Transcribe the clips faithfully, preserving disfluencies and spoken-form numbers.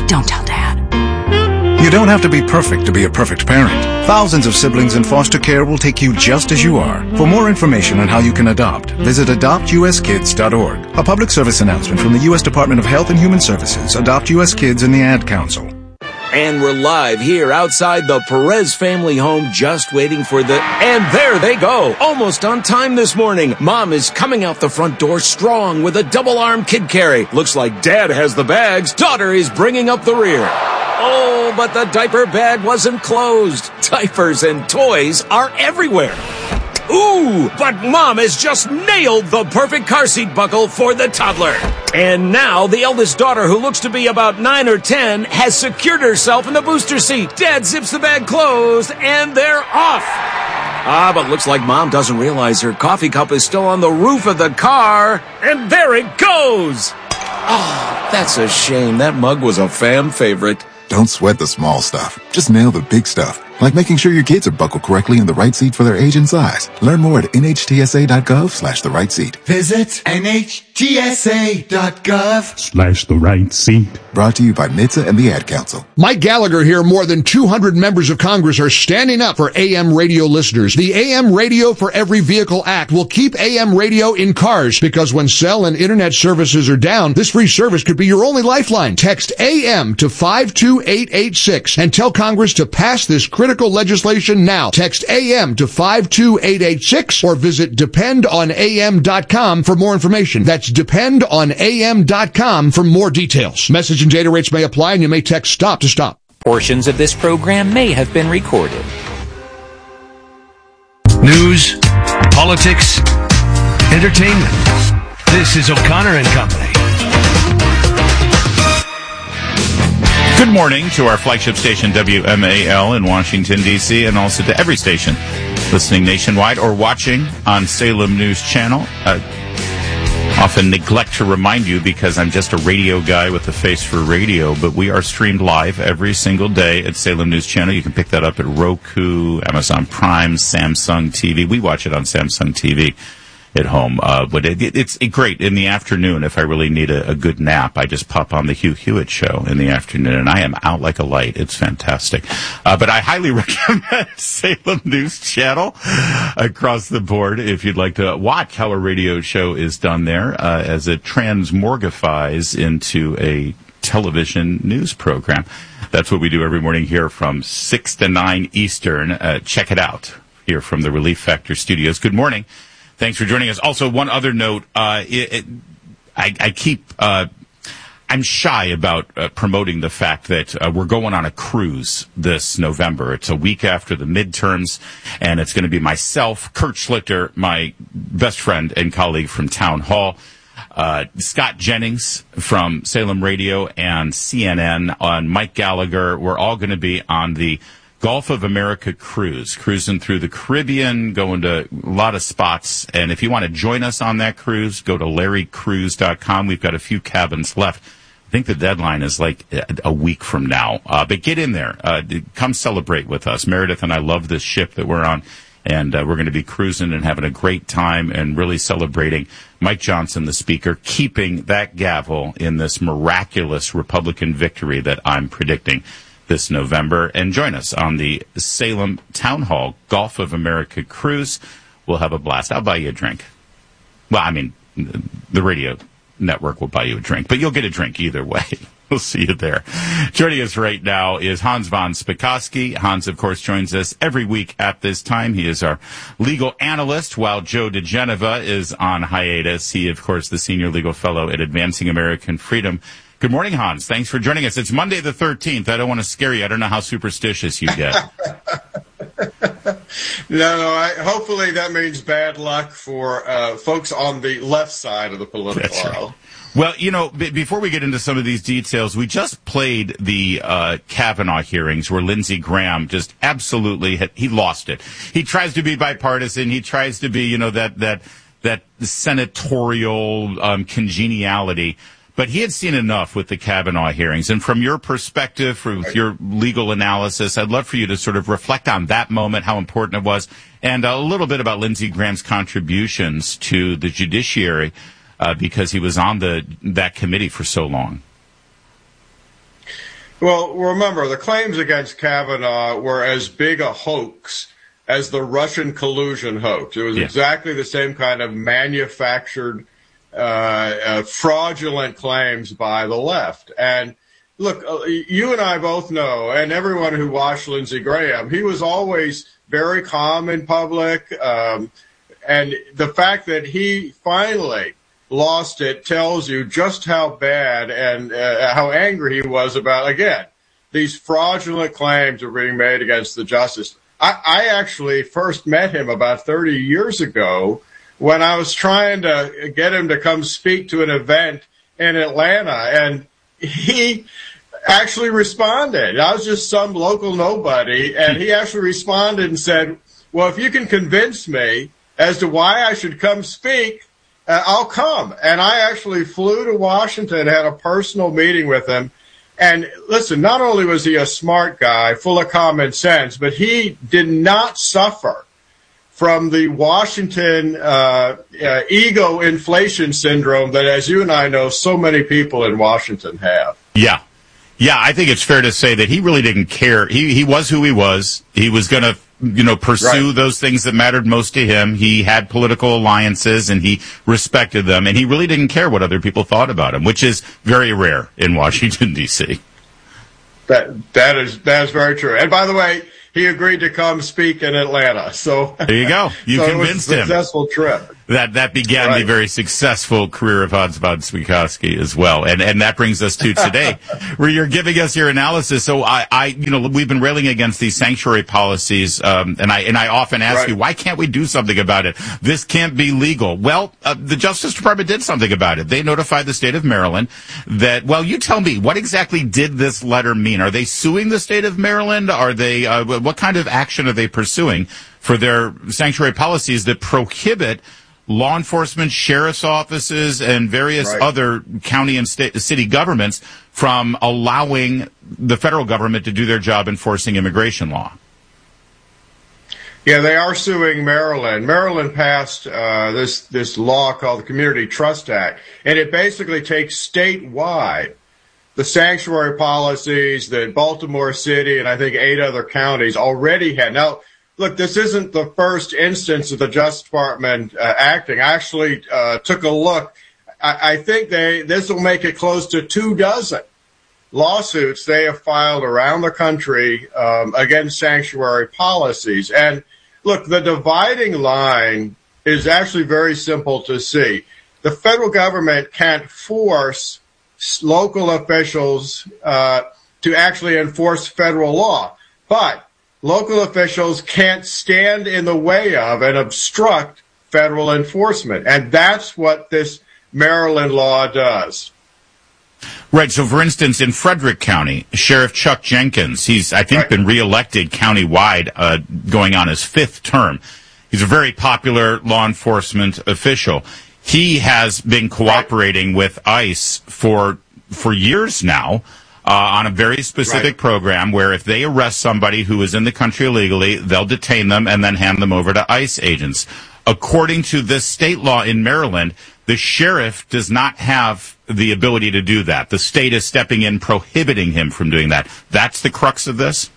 Don't tell Dad. You don't have to be perfect to be a perfect parent. Thousands of siblings in foster care will take you just as you are. For more information on how you can adopt, visit adopt u s kids dot org. A public service announcement from the U S Department of Health and Human Services, Adopt U S Kids, and the Ad Council. And we're live here outside the Perez family home, just waiting for the... And there they go, almost on time this morning. Mom is coming out the front door strong with a double-arm kid carry. Looks like Dad has the bags. Daughter is bringing up the rear. Oh, but the diaper bag wasn't closed. Diapers and toys are everywhere. Ooh, but Mom has just nailed the perfect car seat buckle for the toddler. And now the eldest daughter, who looks to be about nine or ten, has secured herself in the booster seat. Dad zips the bag closed, and they're off. Ah, but looks like Mom doesn't realize her coffee cup is still on the roof of the car. And there it goes. Oh, that's a shame. That mug was a fan favorite. Don't sweat the small stuff. Just nail the big stuff. Like making sure your kids are buckled correctly in the right seat for their age and size. Learn more at N H T S A dot gov slash the right seat. Visit N H T S A dot gov slash the right seat. Brought to you by N H T S A and the Ad Council. Mike Gallagher here. More than two hundred members of Congress are standing up for A M radio listeners. The A M Radio for Every Vehicle Act will keep A M radio in cars, because when cell and internet services are down, this free service could be your only lifeline. Text A M to five two eight eight six and tell Congress to pass this critical legislation now. Text A M to five two eight eight six or visit depend on A M dot com for more information. That's depend on A M dot com for more details. Message and data rates may apply, and you may text STOP to stop. Portions of this program may have been recorded. News, politics, entertainment. This is O'Connor and Company. Good morning to our flagship station, W M A L, in Washington, D C, and also to every station listening nationwide or watching on Salem News Channel. Uh, often neglect to remind you because I'm just a radio guy with a face for radio, but we are streamed live every single day at Salem News Channel. You can pick that up at Roku, Amazon Prime, Samsung T V. We watch it on Samsung T V at home. Uh, but it, it, it's great in the afternoon. If I really need a, a good nap, I just pop on the Hugh Hewitt show in the afternoon, and I am out like a light. It's fantastic. Uh, but I highly recommend Salem News Channel across the board if you'd like to watch how a radio show is done there, uh, as it transmorgifies into a television news program. That's what we do every morning here from six to nine Eastern. Uh, check it out here from the Relief Factor Studios. Good morning. Thanks for joining us. Also, one other note, uh, it, it, I, I keep, uh, I'm shy about uh, promoting the fact that uh, we're going on a cruise this November. It's a week after the midterms, and it's going to be myself, Kurt Schlichter, my best friend and colleague from Town Hall, uh, Scott Jennings from Salem Radio and C N N, on Mike Gallagher. We're all going to be on the Gulf of America cruise, cruising through the Caribbean, going to a lot of spots. And if you want to join us on that cruise, go to larry cruise dot com. We've got a few cabins left. I think the deadline is like a week from now. Uh, but get in there. Uh, come celebrate with us. Meredith and I love this ship that we're on. And uh, we're going to be cruising and having a great time and really celebrating Mike Johnson, the speaker, keeping that gavel in this miraculous Republican victory that I'm predicting this November. And join us on the Salem Town Hall Gulf of America cruise. We'll have a blast. I'll buy you a drink. Well, I mean, the radio network will buy you a drink, but you'll get a drink either way. We'll see you there. Joining us right now is Hans von Spakovsky. Hans, of course, joins us every week at this time. He is our legal analyst, while Joe DeGeneva is on hiatus. He, of course, the senior legal fellow at Advancing American Freedom. Good morning, Hans. Thanks for joining us. It's Monday the thirteenth. I don't want to scare you. I don't know how superstitious you get. No, no. I, hopefully that means bad luck for uh, folks on the left side of the political That's aisle. Right. Well, you know, b- before we get into some of these details, we just played the uh, Kavanaugh hearings where Lindsey Graham just absolutely had, he lost it. He tries to be bipartisan. He tries to be, you know, that that that senatorial um, congeniality. But he had seen enough with the Kavanaugh hearings. And from your perspective, from your legal analysis, I'd love for you to sort of reflect on that moment, how important it was, and a little bit about Lindsey Graham's contributions to the judiciary, uh, because he was on the that committee for so long. Well, remember, the claims against Kavanaugh were as big a hoax as the Russian collusion hoax. It was yeah. exactly the same kind of manufactured, uh, uh, fraudulent claims by the left. And look, uh, you and I both know, and everyone who watched Lindsey Graham, he was always very calm in public. Um, and the fact that he finally lost it tells you just how bad and uh, how angry he was about, again, these fraudulent claims are being made against the justice. I, I actually first met him about thirty years ago when I was trying to get him to come speak to an event in Atlanta, and he actually responded. I was just some local nobody, and he actually responded and said, well, if you can convince me as to why I should come speak, uh, I'll come. And I actually flew to Washington, had a personal meeting with him. And listen, not only was he a smart guy, full of common sense, but he did not suffer from the Washington uh, uh, ego inflation syndrome that, as you and I know, so many people in Washington have. Yeah. Yeah, I think it's fair to say that he really didn't care. He he was who he was. He was going to, you know, pursue right. those things that mattered most to him. He had political alliances, and he respected them, and he really didn't care what other people thought about him, which is very rare in Washington, D C That that is that is very true. And by the way, he agreed to come speak in Atlanta. So there you go. You so convinced it was a him. Successful trip. That that began right. the very successful career of Hans von Spakovsky as well, and and that brings us to today, where you're giving us your analysis. So I, I you know we've been railing against these sanctuary policies, um, and I and I often ask right. you, why can't we do something about it? This can't be legal. Well, uh, the Justice Department did something about it. They notified the state of Maryland that. Well, you tell me, what exactly did this letter mean? Are they suing the state of Maryland? Are they? Uh, what kind of action are they pursuing for their sanctuary policies that prohibit law enforcement, sheriff's offices, and various right. other county and state, city governments from allowing the federal government to do their job enforcing immigration law? Yeah, they are suing Maryland. Maryland passed uh, this this law called the Community Trust Act, and it basically takes statewide the sanctuary policies that Baltimore City and I think eight other counties already had. Now, look, this isn't the first instance of the Justice Department uh, acting. I actually uh, took a look. I, I think they this will make it close to two dozen lawsuits they have filed around the country um, against sanctuary policies. And look, the dividing line is actually very simple to see. The federal government can't force local officials uh, to actually enforce federal law, but local officials can't stand in the way of and obstruct federal enforcement. And that's what this Maryland law does. Right. So, for instance, in Frederick County, Sheriff Chuck Jenkins, he's, I think, right. been reelected countywide, uh, going on his fifth term. He's a very popular law enforcement official. He has been cooperating right. with ICE for for years now. Uh, on a very specific right. program where if they arrest somebody who is in the country illegally, they'll detain them and then hand them over to ICE agents. According to this state law in Maryland, the sheriff does not have the ability to do that. The state is stepping in, prohibiting him from doing that. That's the crux of this?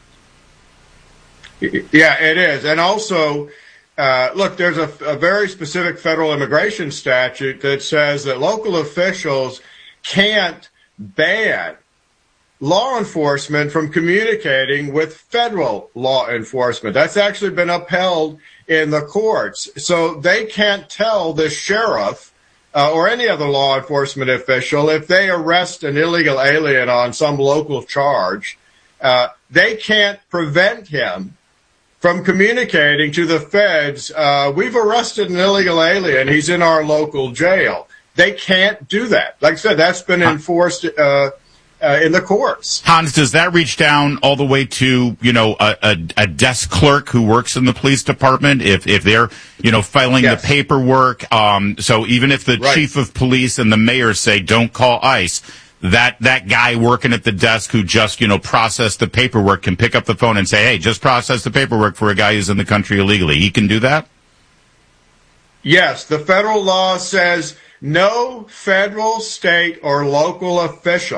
Yeah, it is. And also, uh, look, there's a, a very specific federal immigration statute that says that local officials can't ban law enforcement from communicating with federal law enforcement. That's actually been upheld in the courts. So they can't tell the sheriff uh, or any other law enforcement official if they arrest an illegal alien on some local charge, uh, they can't prevent him from communicating to the feds, uh, we've arrested an illegal alien, he's in our local jail. They can't do that. Like I said, that's been enforced uh Uh, in the courts. Hans, does that reach down all the way to, you know, a, a, a desk clerk who works in the police department? If, if they're, you know, filing yes. the paperwork, um, so even if the right. chief of police and the mayor say, don't call ICE, that, that guy working at the desk who just, you know, processed the paperwork can pick up the phone and say, hey, just process the paperwork for a guy who's in the country illegally. He can do that? Yes. The federal law says no federal, state, or local official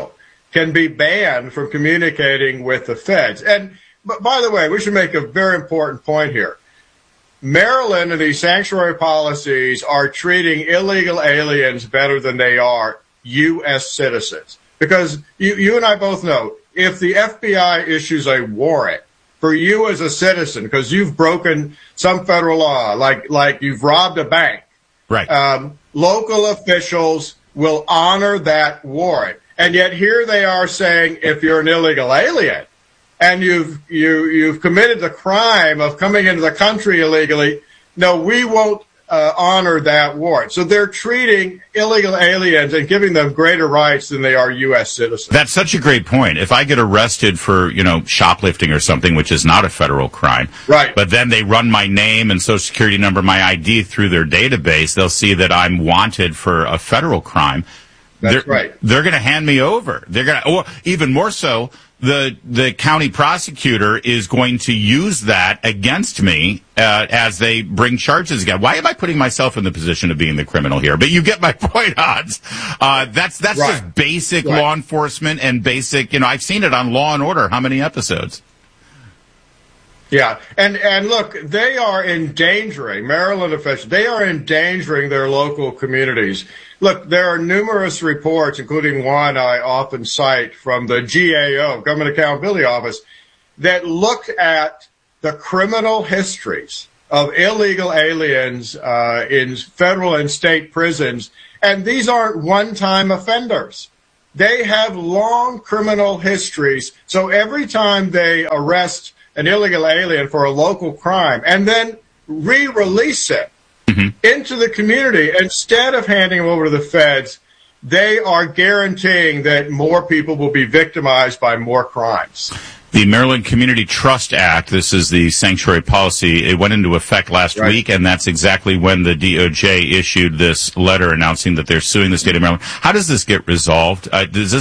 can be banned from communicating with the feds. And but by the way, we should make a very important point here. Maryland and these sanctuary policies are treating illegal aliens better than they are U S citizens. Because you, you and I both know, if the F B I issues a warrant for you as a citizen, because you've broken some federal law, like like you've robbed a bank, right? Um, local officials will honor that warrant. And yet here they are saying, if you're an illegal alien and you've you you've committed the crime of coming into the country illegally, no, we won't uh, honor that warrant. So they're treating illegal aliens and giving them greater rights than they are U S citizens. That's such a great point. If I get arrested for, you know, shoplifting or something, which is not a federal crime, right? But then they run my name and social security number, my I D through their database, they'll see that I'm wanted for a federal crime. That's they're, right. They're going to hand me over. They're going to, or even more so, the the county prosecutor is going to use that against me uh, as they bring charges again. Why am I putting myself in the position of being the criminal here? But you get my point, Hans. Uh, that's that's right. just basic right. law enforcement and basic. You know, I've seen it on Law and Order. How many episodes? Yeah, and and look, they are endangering, Maryland officials, they are endangering their local communities. Look, there are numerous reports, including one I often cite from the G A O, Government Accountability Office, that look at the criminal histories of illegal aliens uh, in federal and state prisons, and these aren't one-time offenders. They have long criminal histories, so every time they arrest an illegal alien for a local crime and then re-release it mm-hmm. into the community, instead of handing him over to the feds, they are guaranteeing that more people will be victimized by more crimes. The Maryland Community Trust Act, this is the sanctuary policy, it went into effect last right. week, and that's exactly when the D O J issued this letter announcing that they're suing the state of Maryland. How does this get resolved? Uh, does this